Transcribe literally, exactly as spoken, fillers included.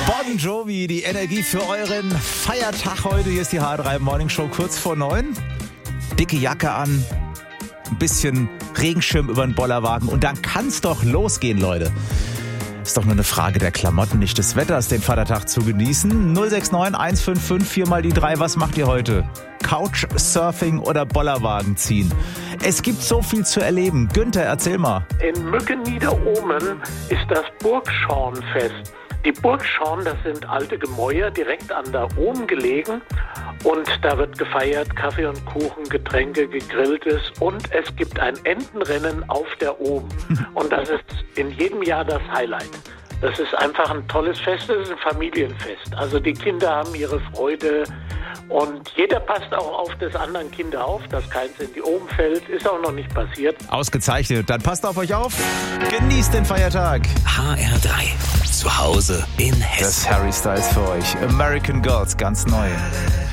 Bon Jovi, die Energie für euren Feiertag heute. Hier ist die H drei Morning Show kurz vor neun. Dicke Jacke an, ein bisschen Regenschirm über den Bollerwagen und dann kann's doch losgehen, Leute. Ist doch nur eine Frage der Klamotten, nicht des Wetters, den Vatertag zu genießen. null sechs neun eins fünf fünf vier mal die drei. Was macht ihr heute? Couchsurfing oder Bollerwagen ziehen? Es gibt so viel zu erleben. Günther, erzähl mal. In Mücken-Niederohmen ist das Burgschornfest. Die Burgschorn, das sind alte Gemäuer direkt an der Ohm gelegen. Und da wird gefeiert, Kaffee und Kuchen, Getränke, Gegrilltes und es gibt ein Entenrennen auf der Ohm. Und das ist in jedem Jahr das Highlight. Das ist einfach ein tolles Fest, das ist ein Familienfest. Also die Kinder haben ihre Freude und jeder passt auch auf des anderen Kinder auf, dass keins in die Ohm fällt. Ist auch noch nicht passiert. Ausgezeichnet, dann passt auf euch auf. Genießt den Feiertag. H R drei, zu Hause in Hessen. Das Harry Styles für euch. American Girls, ganz neu.